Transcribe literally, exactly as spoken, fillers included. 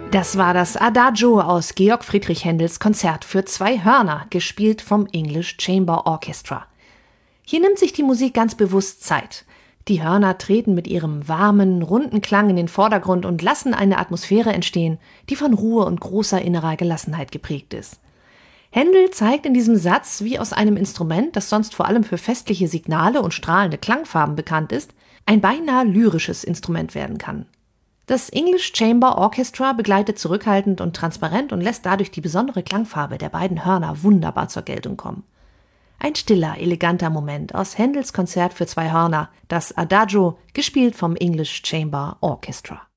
Das war das Adagio aus Georg Friedrich Händels Konzert für zwei Hörner, gespielt vom English Chamber Orchestra. Hier nimmt sich die Musik ganz bewusst Zeit. Die Hörner treten mit ihrem warmen, runden Klang in den Vordergrund und lassen eine Atmosphäre entstehen, die von Ruhe und großer innerer Gelassenheit geprägt ist. Händel zeigt in diesem Satz, wie aus einem Instrument, das sonst vor allem für festliche Signale und strahlende Klangfarben bekannt ist, ein beinahe lyrisches Instrument werden kann. Das English Chamber Orchestra begleitet zurückhaltend und transparent und lässt dadurch die besondere Klangfarbe der beiden Hörner wunderbar zur Geltung kommen. Ein stiller, eleganter Moment aus Händels Konzert für zwei Hörner, das Adagio, gespielt vom English Chamber Orchestra.